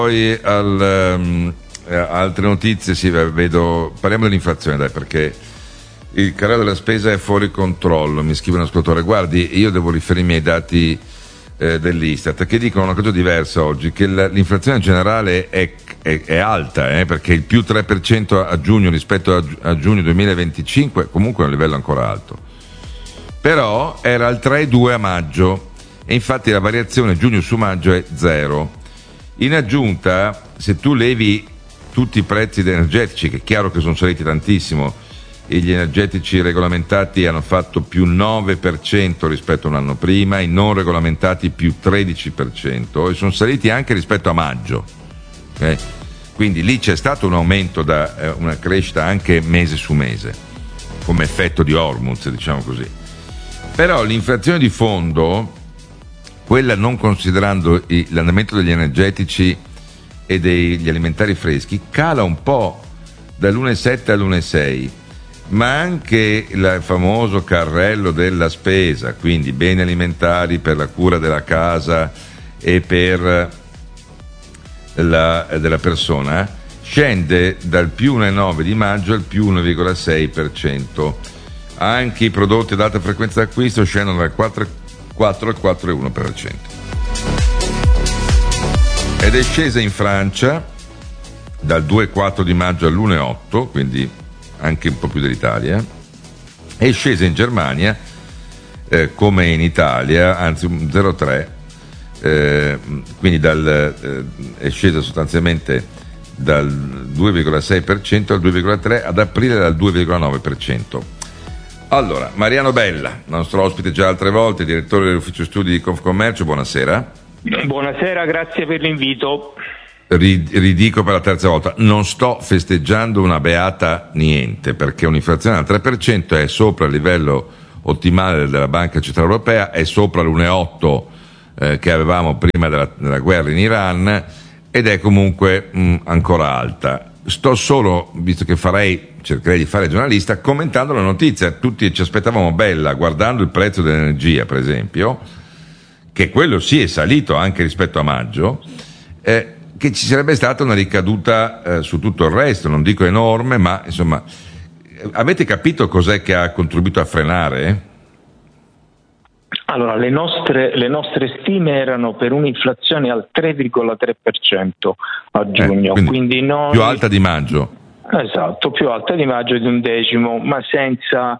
Poi altre notizie, parliamo dell'inflazione, dai, perché il calo della spesa è fuori controllo. Mi scrive un ascoltatore: guardi, io devo riferirmi ai dati dell'Istat, che dicono una cosa diversa oggi, che l'inflazione generale è alta, perché il più 3% a giugno rispetto a giugno 2025 comunque è un livello ancora alto, però era al 3,2 a maggio, e infatti la variazione giugno su maggio è 0. In aggiunta, se tu levi tutti i prezzi energetici, che è chiaro che sono saliti tantissimo, e gli energetici regolamentati hanno fatto più 9% rispetto a un anno prima, i non regolamentati più 13%, e sono saliti anche rispetto a maggio. Okay? Quindi lì c'è stato un aumento, una crescita anche mese su mese, come effetto di Hormuz, diciamo così. Però l'inflazione di fondo, quella non considerando l'andamento degli energetici e degli alimentari freschi, cala un po' dall'1,7 all'1,6, ma anche il famoso carrello della spesa, quindi beni alimentari per la cura della casa e per della persona, scende dal più 1,9 di maggio al più 1,6%. Anche i prodotti ad alta frequenza d'acquisto scendono dal 4 al 4,1%. Ed è scesa in Francia dal 2,4 di maggio all'1,8, quindi anche un po' più dell'Italia. È scesa in Germania come in Italia, anzi 0,3, quindi è scesa sostanzialmente dal 2,6% al 2,3%, ad aprile dal 2,9%. Allora, Mariano Bella, nostro ospite già altre volte, direttore dell'ufficio studi di Confcommercio, buonasera. Buonasera, grazie per l'invito. Ridico per la terza volta, non sto festeggiando una beata niente, perché un'inflazione al 3% è sopra il livello ottimale della Banca Centrale Europea, è sopra l'1,8 che avevamo prima della guerra in Iran, ed è comunque ancora alta. Sto solo, visto che cercherei di fare giornalista, commentando la notizia. Tutti ci aspettavamo Bella, guardando il prezzo dell'energia per esempio, che quello sì è salito anche rispetto a maggio, che ci sarebbe stata una ricaduta su tutto il resto, non dico enorme, ma insomma, avete capito cos'è che ha contribuito a frenare? Allora, le nostre stime erano per un'inflazione al 3,3% a giugno, quindi noi, più alta di maggio. Esatto, più alta di maggio di 1/10, ma senza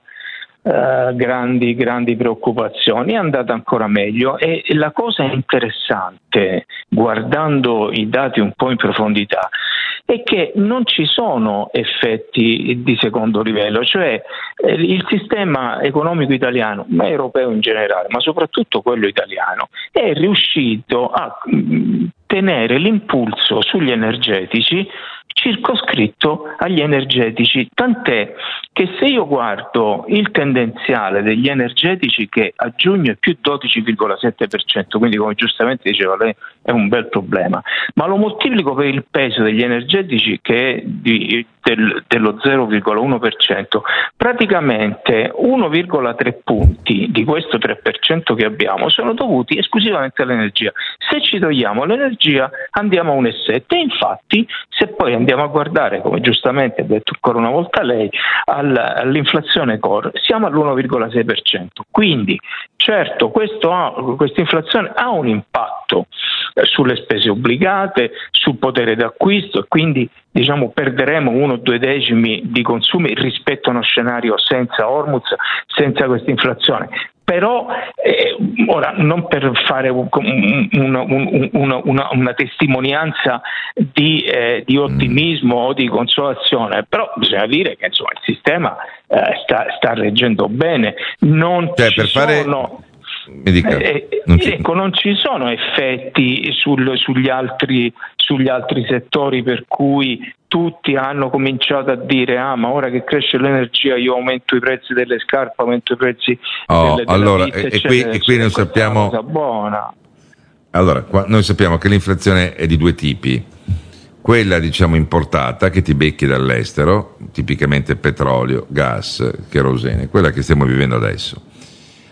grandi preoccupazioni. È andata ancora meglio, e la cosa interessante, guardando i dati un po' in profondità, è che non ci sono effetti di secondo livello, cioè il sistema economico italiano, ma europeo in generale, ma soprattutto quello italiano, è riuscito a tenere l'impulso sugli energetici circoscritto agli energetici, tant'è che se io guardo il tendenziale degli energetici, che a giugno è più 12,7%, quindi come giustamente diceva lei è un bel problema, ma lo moltiplico per il peso degli energetici, che è dello 0,1%, praticamente 1,3 punti di questo 3% che abbiamo sono dovuti esclusivamente all'energia. Se ci togliamo l'energia andiamo a 1,7, e infatti se poi andiamo a guardare, come giustamente ha detto ancora una volta lei, all'inflazione core, siamo all'1,6%. Quindi certo questa inflazione ha un impatto sulle spese obbligate, sul potere d'acquisto, e quindi perderemo 1-2 decimi di consumi rispetto a uno scenario senza Hormuz, senza questa inflazione. Però ora, non per fare una testimonianza di ottimismo o di consolazione, però bisogna dire che insomma il sistema sta reggendo bene. Non ci sono effetti sugli altri settori, per cui tutti hanno cominciato a dire ma ora che cresce l'energia io aumento i prezzi delle scarpe, aumento i prezzi allora, pizza, e qui noi sappiamo, cosa buona. Allora, noi sappiamo che l'inflazione è di due tipi: quella importata, che ti becchi dall'estero, tipicamente petrolio, gas, cherosene, quella che stiamo vivendo adesso.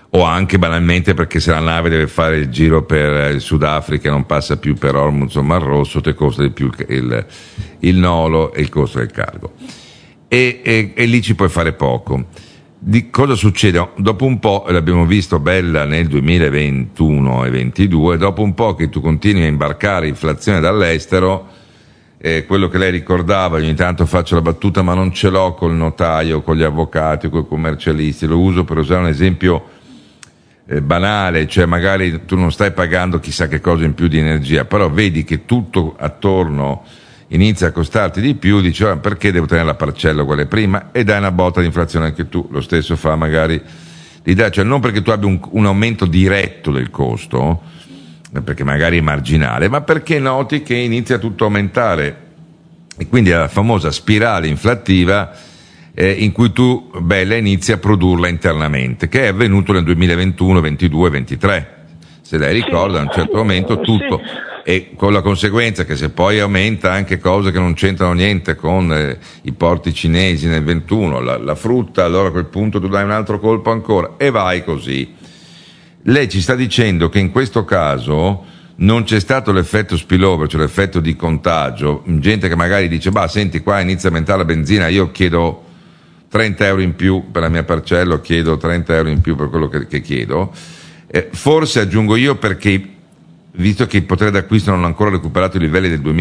o anche banalmente perché se la nave deve fare il giro per il Sudafrica e non passa più per Hormuz o Mar Rosso, ti costa di più il nolo e il costo del cargo. E lì ci puoi fare poco. Di cosa succede? Dopo un po', l'abbiamo visto bella nel 2021 e 2022, dopo un po' che tu continui a imbarcare inflazione dall'estero, quello che lei ricordava, ogni tanto faccio la battuta, ma non ce l'ho col notaio, con gli avvocati, con i commercialisti, lo uso per usare un esempio banale, cioè magari tu non stai pagando chissà che cosa in più di energia, però vedi che tutto attorno inizia a costarti di più, dici perché devo tenere la parcella uguale prima, e dai una botta di inflazione anche tu. Lo stesso fa magari l'idea, cioè non perché tu abbia un aumento diretto del costo, perché magari è marginale, ma perché noti che inizia tutto a aumentare, e quindi è la famosa spirale inflattiva in cui tu, bella, inizi a produrla internamente, che è avvenuto nel 2021, 22, 23. Se lei ricorda, a un certo momento tutto, e con la conseguenza che se poi aumenta anche cose che non c'entrano niente con i porti cinesi nel 21, la frutta, allora a quel punto tu dai un altro colpo ancora, e vai così. Lei ci sta dicendo che in questo caso non c'è stato l'effetto spillover, cioè l'effetto di contagio, gente che magari dice, senti, qua inizia a aumentare la benzina, io chiedo 30 euro in più per la mia parcella, chiedo 30 euro in più per quello che chiedo. Forse aggiungo io, perché visto che il potere d'acquisto non ha ancora recuperato i livelli del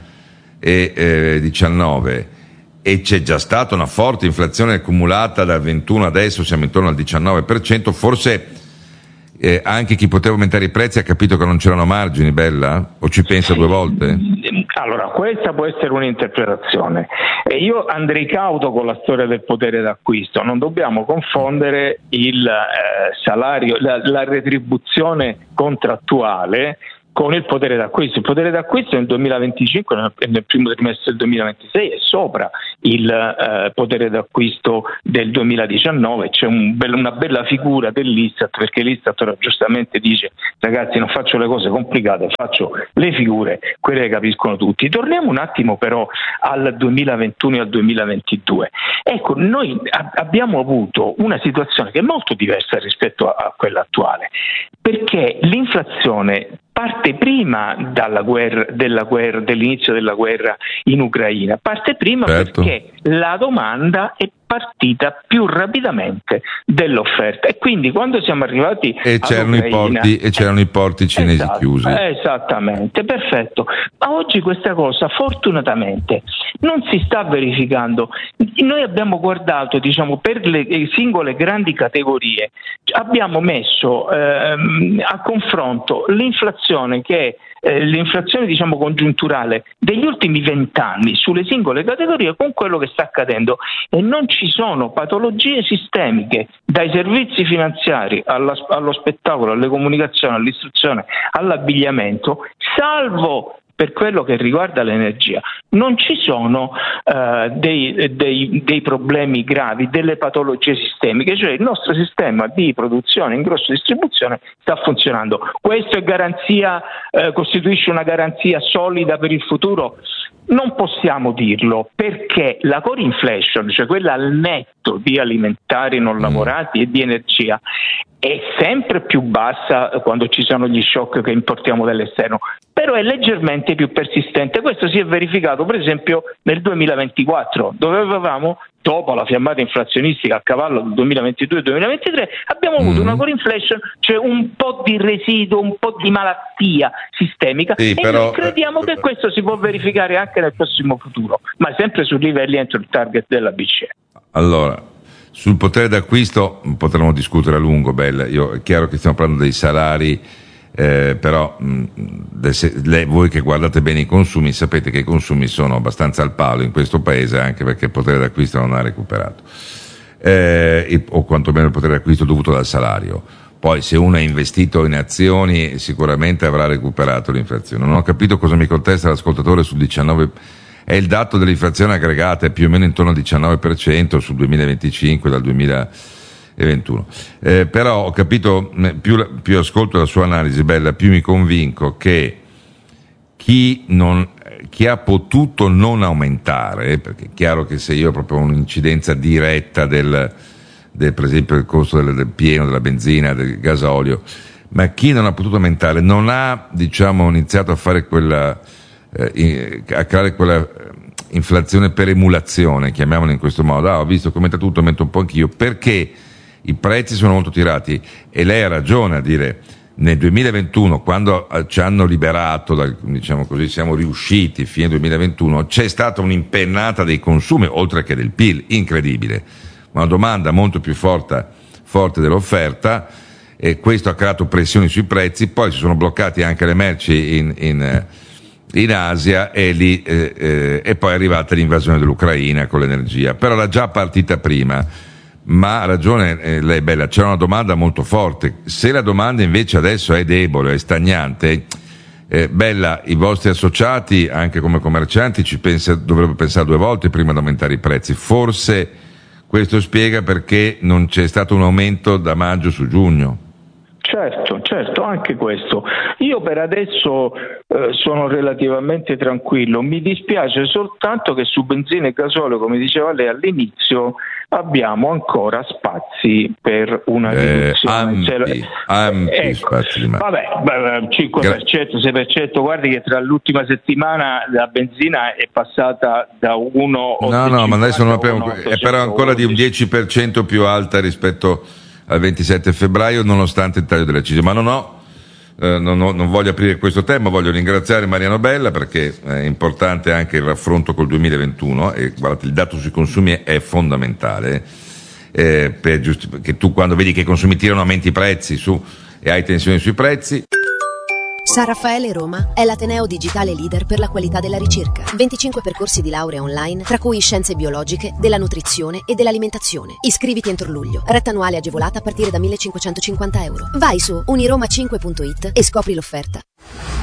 2019 e c'è già stata una forte inflazione accumulata dal 21, adesso siamo intorno al 19%, forse anche chi poteva aumentare i prezzi ha capito che non c'erano margini, bella? O ci pensa due volte? Allora, questa può essere un'interpretazione. E io andrei cauto con la storia del potere d'acquisto. Non dobbiamo confondere il salario, la retribuzione contrattuale con il potere d'acquisto. Il potere d'acquisto nel 2025 e nel primo trimestre del 2026 è sopra il potere d'acquisto del 2019. C'è una bella figura dell'Istat, perché l'Istat ora giustamente dice: ragazzi, non faccio le cose complicate, faccio le figure, quelle che capiscono tutti. Torniamo un attimo però al 2021 e al 2022. Ecco, noi abbiamo avuto una situazione che è molto diversa rispetto a quella attuale, perché l'inflazione parte prima dell'inizio della guerra in Ucraina, parte prima perché la domanda è partita più rapidamente dell'offerta, e quindi quando siamo arrivati c'erano i porti cinesi chiusi. Esattamente, perfetto. Ma oggi questa cosa fortunatamente non si sta verificando. Noi abbiamo guardato, per le singole grandi categorie, abbiamo messo a confronto l'inflazione che è l'inflazione congiunturale degli ultimi 20 anni sulle singole categorie con quello che sta accadendo, e non ci sono patologie sistemiche, dai servizi finanziari allo spettacolo, alle comunicazioni, all'istruzione, all'abbigliamento, salvo per quello che riguarda l'energia. Non ci sono dei problemi gravi, delle patologie sistemiche, cioè il nostro sistema di produzione in grossa distribuzione sta funzionando. Questo è garanzia, costituisce una garanzia solida per il futuro? Non possiamo dirlo, perché la core inflation, cioè quella al netto di alimentari non lavorati e di energia, è sempre più bassa quando ci sono gli shock che importiamo dall'esterno, però è leggermente più persistente. Questo si è verificato per esempio nel 2024, dove avevamo, dopo la fiammata inflazionistica a cavallo del 2022-2023, abbiamo avuto una core inflation, cioè un po' di residuo, un po' di malattia sistemica, e noi crediamo che questo si può verificare anche nel prossimo futuro, ma sempre su livelli entro il target della BCE. Allora, sul potere d'acquisto potremmo discutere a lungo, Bella. È chiaro che stiamo parlando dei salari, però voi che guardate bene i consumi sapete che i consumi sono abbastanza al palo in questo paese, anche perché il potere d'acquisto non ha recuperato, o quantomeno il potere d'acquisto dovuto dal salario. Poi se uno è investito in azioni sicuramente avrà recuperato l'inflazione. Non ho capito cosa mi contesta l'ascoltatore sul 19%. È il dato dell'inflazione aggregata, è più o meno intorno al 19% sul 2025 dal 2021. Però ho capito, più ascolto la sua analisi, Bella, più mi convinco che chi ha potuto non aumentare, perché è chiaro che se io ho proprio un'incidenza diretta per esempio il costo del pieno, della benzina, del gasolio, ma chi non ha potuto aumentare non ha, diciamo, iniziato a fare a creare quella inflazione per emulazione, chiamiamola in questo modo. Ho visto che aumenta tutto, aumento un po' anch'io, perché i prezzi sono molto tirati, e lei ha ragione a dire nel 2021, quando ci hanno liberato, diciamo così, siamo riusciti fine 2021, c'è stata un'impennata dei consumi oltre che del PIL incredibile, una domanda molto più forte dell'offerta, e questo ha creato pressioni sui prezzi. Poi si sono bloccati anche le merci in Asia, e poi è arrivata l'invasione dell'Ucraina con l'energia, però era già partita prima. Ma ha ragione lei, Bella, c'è una domanda molto forte. Se la domanda invece adesso è debole, è stagnante, Bella, i vostri associati anche come commercianti dovrebbero pensare due volte prima di aumentare i prezzi. Forse questo spiega perché non c'è stato un aumento da maggio su giugno. Certo, anche questo. Io per adesso sono relativamente tranquillo, mi dispiace soltanto che su benzina e gasolio, come diceva lei all'inizio, abbiamo ancora spazi per una riduzione. Ampi spazi di vabbè, 5%, 6%, guardi che tra l'ultima settimana la benzina è passata da 1,50 No, ma adesso non abbiamo, è però ancora di un 10% 10% più alta rispetto al 27 febbraio, nonostante il taglio delle accise. Ma non voglio aprire questo tema, voglio ringraziare Mariano Bella, perché è importante anche il raffronto col 2021, e guardate, il dato sui consumi è fondamentale, che tu quando vedi che i consumi tirano aumenti i prezzi e hai tensioni sui prezzi. San Raffaele Roma è l'ateneo digitale leader per la qualità della ricerca. 25 percorsi di laurea online, tra cui scienze biologiche, della nutrizione e dell'alimentazione. Iscriviti entro luglio. Retta annuale agevolata a partire da €1.550. Vai su uniroma5.it e scopri l'offerta.